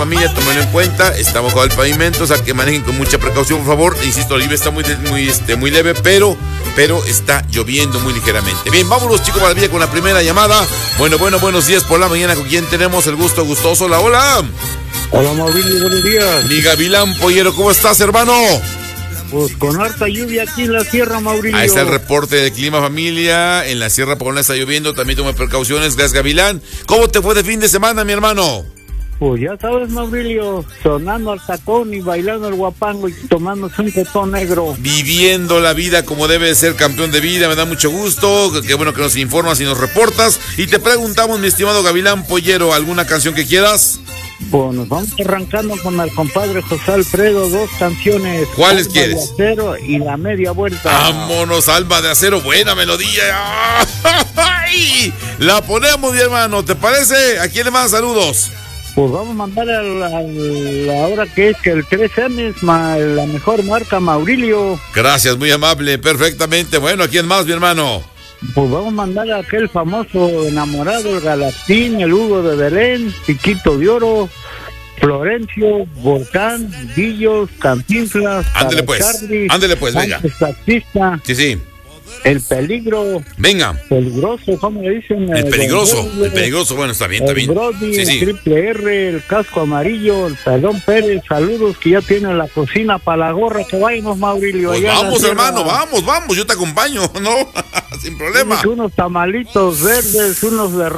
Familia, tómenlo en cuenta, está mojado el pavimento, o sea que manejen con mucha precaución, por favor. Insisto, la lluvia está muy leve, pero está lloviendo muy ligeramente. Bien, vámonos, Chico Maravilla, con la primera llamada. Bueno, buenos días por la mañana. ¿Con quién tenemos el gusto gustoso? Hola. Hola, Mauricio, buenos días. Mi Gavilán Pollero, ¿cómo estás, hermano? Pues con harta lluvia aquí en la sierra, Mauricio. Ahí está el reporte del clima, familia. En la Sierra Poblana está lloviendo, también toma precauciones. Gracias, Gavilán. ¿Cómo te fue de fin de semana, mi hermano? Pues ya sabes, Mauricio, sonando al tacón y bailando el guapango y tomándose un tetón negro. Viviendo la vida como debe de ser, campeón de vida, me da mucho gusto. Qué bueno que nos informas y nos reportas. Y te preguntamos, mi estimado Gavilán Pollero, ¿alguna canción que quieras? Pues nos vamos arrancando con el compadre José Alfredo, 2 canciones. ¿Cuáles Alma quieres? de Acero y La Media Vuelta. Vámonos, Alma de Acero, buena melodía. ¡Ay! La ponemos, mi hermano, ¿te parece? ¿A quién le mandas saludos? Pues vamos a mandar a la hora que es que el 3M es la mejor marca, Mauricio. Gracias, muy amable, perfectamente. Bueno, ¿a quién más, mi hermano? Pues vamos a mandar a aquel famoso enamorado, el Galatín, el Hugo de Belén, Piquito de Oro, Florencio, Volcán, Guillos, Cantinflas, Ándele pues, venga. Taxista, Sí. El Peligro. Venga. Peligroso, ¿cómo le dicen? El peligroso, bueno, está bien. El Brody, Sí. el Triple R, el Casco Amarillo, el Pelón Pérez, saludos que ya tiene la cocina para la gorra, que vayamos, Mauricio. Pues vamos, hermano, vamos, yo te acompaño, ¿no? Sin problema. Unos tamalitos verdes, unos de